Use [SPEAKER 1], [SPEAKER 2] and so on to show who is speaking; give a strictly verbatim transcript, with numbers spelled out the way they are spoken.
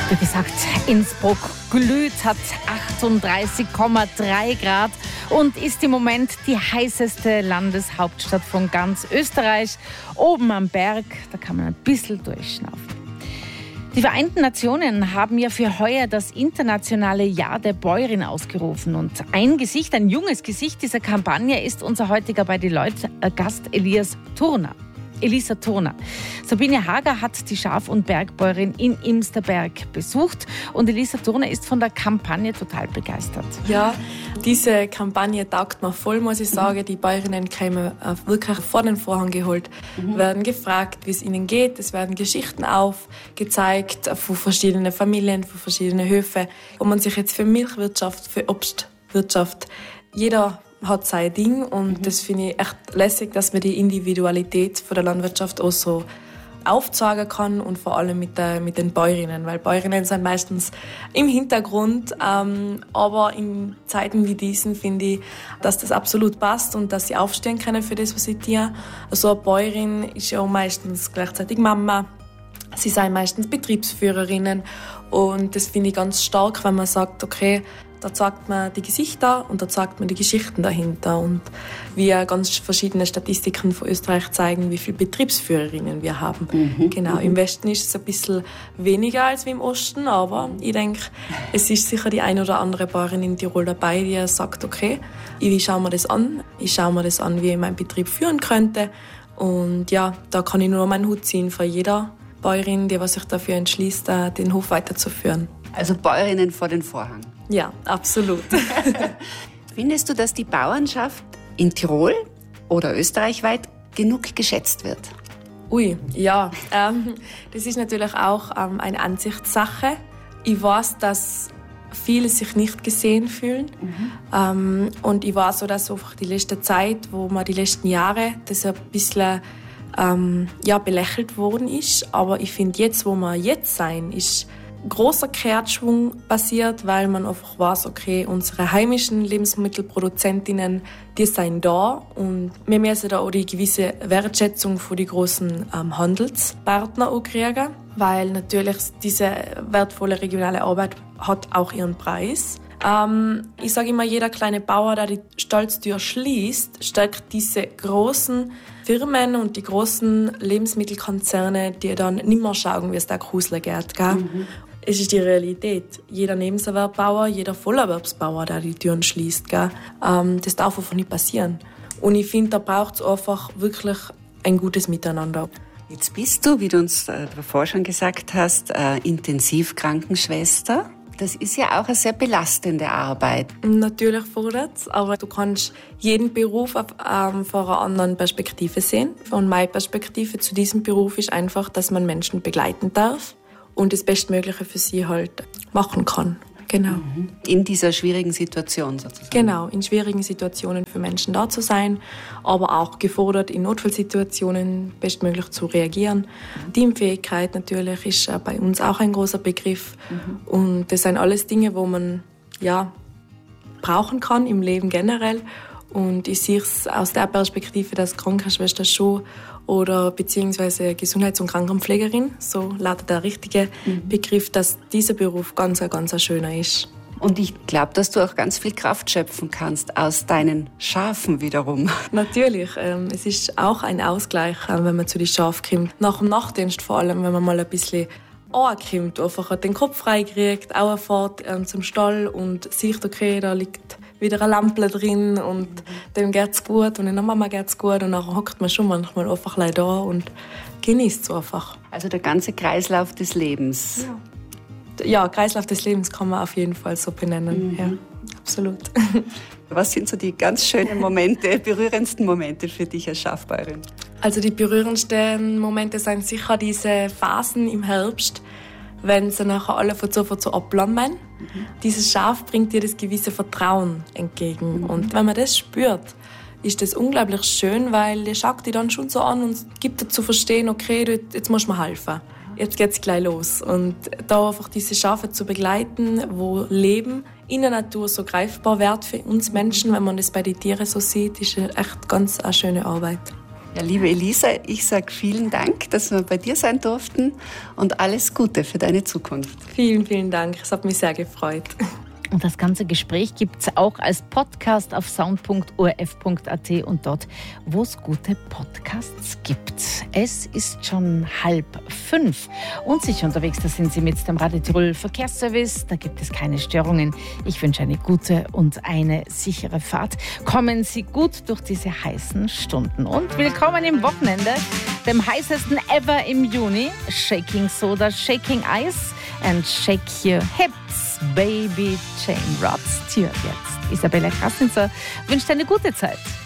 [SPEAKER 1] Wie gesagt, Innsbruck glüht, hat achtunddreißig Komma drei Grad und ist im Moment die heißeste Landeshauptstadt von ganz Österreich. Oben am Berg, da kann man ein bisschen durchschnaufen. Die Vereinten Nationen haben ja für heuer das internationale Jahr der Bäuerin ausgerufen. Und ein Gesicht, ein junges Gesicht dieser Kampagne ist unser heutiger bei die Leute Gast Elias Turner. Elisa Turner. Sabine Hager hat die Schaf- und Bergbäuerin in Imsterberg besucht und Elisa Turner ist von der Kampagne total begeistert.
[SPEAKER 2] Ja, diese Kampagne taugt mir voll, muss ich sagen. Mhm. Die Bäuerinnen kommen wirklich vor den Vorhang geholt, mhm. werden gefragt, wie es ihnen geht. Es werden Geschichten aufgezeigt von verschiedenen Familien, von verschiedenen Höfen, wo man sich jetzt für Milchwirtschaft, für Obstwirtschaft, jeder hat sein Ding und mhm. das finde ich echt lässig, dass man die Individualität von der Landwirtschaft auch so aufzeigen kann und vor allem mit, der, mit den Bäuerinnen, weil Bäuerinnen sind meistens im Hintergrund, ähm, aber in Zeiten wie diesen finde ich, dass das absolut passt und dass sie aufstehen können für das, was sie tun. Also eine Bäuerin ist ja auch meistens gleichzeitig Mama, sie sind meistens Betriebsführerinnen und das finde ich ganz stark, wenn man sagt, okay, da zeigt man die Gesichter und da zeigt man die Geschichten dahinter. Und wie ganz verschiedene Statistiken von Österreich zeigen, wie viele Betriebsführerinnen wir haben. Mhm. Genau, im Westen ist es ein bisschen weniger als wie im Osten, aber ich denke, es ist sicher die eine oder andere Bäuerin in Tirol dabei, die sagt, okay, ich schaue mir das an, ich schaue mir das an, wie ich meinen Betrieb führen könnte. Und ja, da kann ich nur meinen Hut ziehen für jeder Bäuerin, die sich dafür entschließt, den Hof weiterzuführen.
[SPEAKER 3] Also Bäuerinnen vor den Vorhang.
[SPEAKER 2] Ja, absolut.
[SPEAKER 3] Findest du, dass die Bauernschaft in Tirol oder österreichweit genug geschätzt wird?
[SPEAKER 2] Ui, ja. Ähm, das ist natürlich auch ähm, eine Ansichtssache. Ich weiß, dass viele sich nicht gesehen fühlen. Mhm. Ähm, und ich weiß auch, dass einfach die letzte Zeit, wo man die letzten Jahre, das ein bisschen ähm, ja, belächelt worden ist. Aber ich finde, jetzt, wo wir jetzt sein, ist großer Kehrtschwung passiert, weil man einfach weiß, okay, unsere heimischen Lebensmittelproduzentinnen, die sind da und wir müssen da auch die gewisse Wertschätzung von den großen ähm, Handelspartnern auch kriegen, weil natürlich diese wertvolle regionale Arbeit hat auch ihren Preis. Ähm, ich sage immer, jeder kleine Bauer, der die Stalltür schließt, stärkt diese großen Firmen und die großen Lebensmittelkonzerne, die dann nicht mehr schauen, wie es der Krusler geht. Gell? Mhm. Es ist die Realität. Jeder Nebenerwerbsbauer, jeder Vollerwerbsbauer, der die Türen schließt. Gell? Ähm, das darf einfach nicht passieren. Und ich finde, da braucht es einfach wirklich ein gutes Miteinander.
[SPEAKER 3] Jetzt bist du, wie du uns äh, davor schon gesagt hast, äh, Intensivkrankenschwester. Das ist ja auch eine sehr belastende Arbeit.
[SPEAKER 2] Natürlich fordert es, aber du kannst jeden Beruf auf, ähm, von einer anderen Perspektive sehen. Und meine Perspektive zu diesem Beruf ist einfach, dass man Menschen begleiten darf und das Bestmögliche für sie halt machen kann. Genau.
[SPEAKER 3] In dieser schwierigen Situation sozusagen.
[SPEAKER 2] Genau, in schwierigen Situationen für Menschen da zu sein, aber auch gefordert, in Notfallsituationen bestmöglich zu reagieren. Mhm. Teamfähigkeit natürlich ist bei uns auch ein großer Begriff. Mhm. Und das sind alles Dinge, wo man ja, brauchen kann im Leben generell. Und ich sehe es aus der Perspektive, dass Krankenschwester schon oder beziehungsweise Gesundheits- und Krankenpflegerin, so lautet der richtige mhm. Begriff, dass dieser Beruf ganz, ganz schöner ist.
[SPEAKER 3] Und ich glaube, dass du auch ganz viel Kraft schöpfen kannst aus deinen Schafen wiederum.
[SPEAKER 2] Natürlich. Ähm, es ist auch ein Ausgleich, äh, wenn man zu den Schafen kommt. Nach dem Nachtdienst vor allem, wenn man mal ein bisschen ankommt, einfach den Kopf frei kriegt, auch fährt ähm, zum Stall und sieht, okay, da liegt wieder eine Lampe drin und dem geht's gut und der Mama geht's gut und dann hockt man schon manchmal einfach da und genießt es einfach.
[SPEAKER 3] Also der ganze Kreislauf des Lebens.
[SPEAKER 2] Ja. ja, Kreislauf des Lebens kann man auf jeden Fall so benennen. Mhm. Ja, absolut.
[SPEAKER 3] Was sind so die ganz schönen Momente, berührendsten Momente für dich als Schafbäuerin?
[SPEAKER 2] Also die berührendsten Momente sind sicher diese Phasen im Herbst, wenn sie nachher alle von so, von so ablammen. Mhm. Dieses Schaf bringt dir das gewisse Vertrauen entgegen. Mhm. Und wenn man das spürt, ist das unglaublich schön, weil der schaut dich dann schon so an und gibt dir zu verstehen, okay, jetzt musst du mir helfen. Jetzt geht's gleich los. Und da einfach diese Schafe zu begleiten, wo Leben in der Natur so greifbar wird für uns Menschen, wenn man das bei den Tieren so sieht, ist echt ganz eine schöne Arbeit.
[SPEAKER 3] Ja, liebe Elisa, ich sage vielen Dank, dass wir bei dir sein durften und alles Gute für deine Zukunft.
[SPEAKER 2] Vielen, vielen Dank. Es hat mich sehr gefreut.
[SPEAKER 1] Und das ganze Gespräch gibt es auch als Podcast auf sound punkt o r f punkt a t und dort, wo es gute Podcasts gibt. Es ist schon halb fünf. Und sicher unterwegs, da sind Sie mit dem Radio Tirol Verkehrsservice. Da gibt es keine Störungen. Ich wünsche eine gute und eine sichere Fahrt. Kommen Sie gut durch diese heißen Stunden. Und willkommen im Wochenende, dem heißesten ever im Juni. Shaking Soda, Shaking Ice and Shake Your Hips, Baby Chain Rods. Tja, jetzt Isabella Krasnitzer wünscht eine gute Zeit.